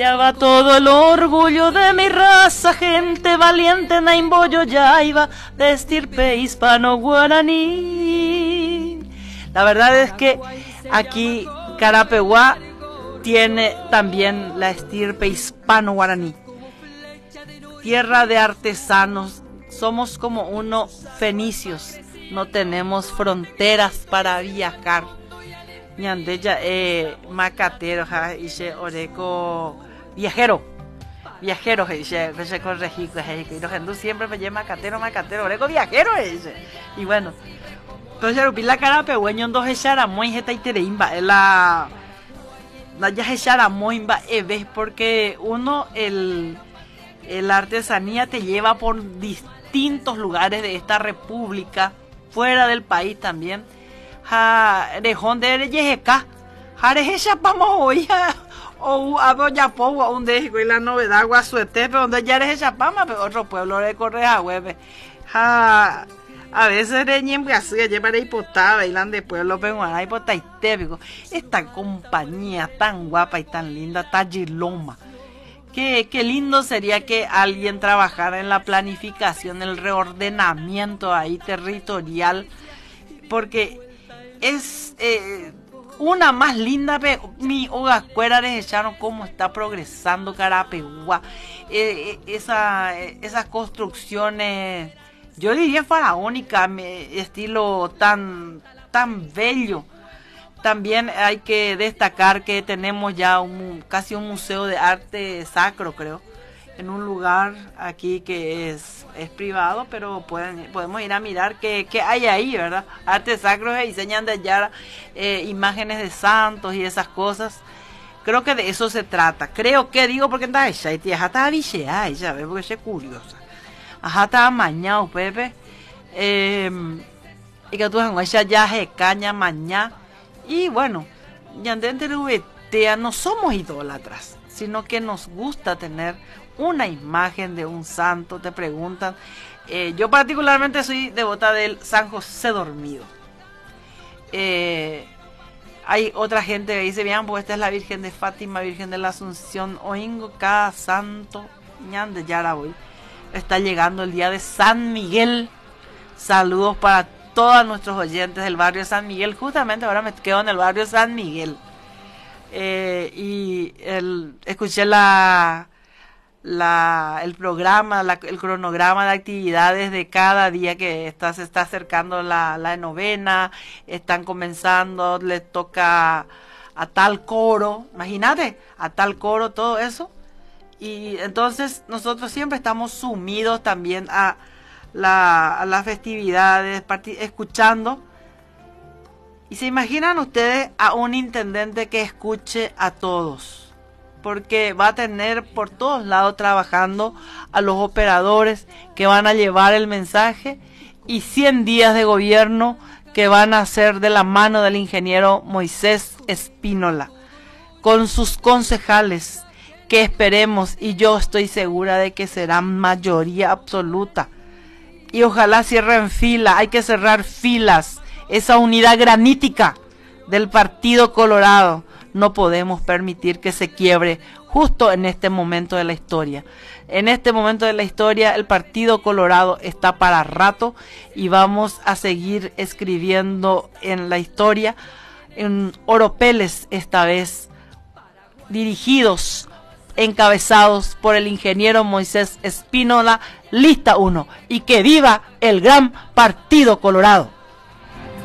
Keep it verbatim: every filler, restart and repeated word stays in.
Allá va todo el orgullo de mi raza, gente valiente, naimboyo ya iba de estirpe hispano-guaraní. La verdad es que aquí Carapeguá tiene también la estirpe hispano-guaraní. Tierra de artesanos, somos como unos fenicios, no tenemos fronteras para viajar. Ñandeya eh macatero ja hice oreco viajero viajero dice que se corregí que los hindú siempre me llama macatero macatero oreco viajero ese. Y bueno, entonces rupi la cara pehueño dos echara muy jeta y tereimba la la ya echara muy ba ves porque uno el la artesanía te lleva por distintos lugares de esta república, fuera del país también. Ja rejón de yejeka jare vamos hoy o abo ya po un de la novedad guasuete pero donde ya eres chapama pero otro pueblo de Correa hueve ja a veces de ñembrasí lleva de hipotada bailan de pueblo pero hay potaitépico esta compañía tan guapa y tan linda Tagiloma. Qué, qué lindo sería que alguien trabajara en la planificación, el reordenamiento ahí territorial, porque es eh, una más linda. Mi hogascuera les echaron cómo está progresando Carapeguá, eh, esa, esas construcciones, yo diría faraónica, estilo tan, tan bello. También hay que destacar que tenemos ya un, casi un museo de arte sacro, creo, en un lugar aquí que es, es privado, pero pueden, podemos ir a mirar qué, qué hay ahí, ¿verdad? Arte sacro se diseñan de allá eh, imágenes de santos y esas cosas. Creo que de eso se trata. Creo que digo porque está ella, y ajá, está bicheada, ella, porque es curiosa. Ajá, está amañado, Pepe. Eh, y que tú ella ya se caña mañana. Y bueno, ya no somos idólatras, sino que nos gusta tener una imagen de un santo. Te preguntan, eh, yo particularmente soy devota del San José Dormido. Eh, hay otra gente que dice, bien, pues esta es la Virgen de Fátima, Virgen de la Asunción, oingo cada santo, ñande ya voy. Está llegando el día de San Miguel. Saludos para todos nuestros oyentes del barrio San Miguel. Justamente ahora me quedo en el barrio San Miguel. Eh, y el, escuché la, la, el programa, la, el cronograma de actividades de cada día que está, se está acercando la, la novena. Están comenzando, les toca a tal coro. Imagínate, a tal coro, todo eso. Y entonces nosotros siempre estamos sumidos también a La, a las festividades, escuchando. Y se imaginan ustedes a un intendente que escuche a todos, porque va a tener por todos lados trabajando a los operadores que van a llevar el mensaje, y cien días de gobierno que van a ser de la mano del ingeniero Moisés Espínola, con sus concejales, que esperemos, y yo estoy segura de que serán mayoría absoluta. Y ojalá cierren fila, hay que cerrar filas, esa unidad granítica del Partido Colorado. No podemos permitir que se quiebre justo en este momento de la historia. En este momento de la historia el Partido Colorado está para rato y vamos a seguir escribiendo en la historia, en oropeles esta vez, dirigidos, encabezados por el ingeniero Moisés Espínola, lista uno, y que viva el gran Partido Colorado.